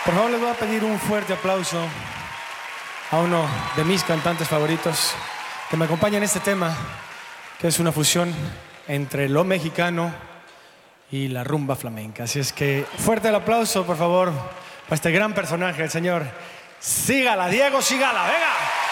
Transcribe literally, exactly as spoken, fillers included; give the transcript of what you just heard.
Por favor, les voy a pedir un fuerte aplauso a uno de mis cantantes favoritos que me acompaña en este tema, que es una fusión entre lo mexicano y la rumba flamenca. Así es que fuerte el aplauso, por favor, para este gran personaje, el señor Sigala, Diego Sigala. ¡Venga!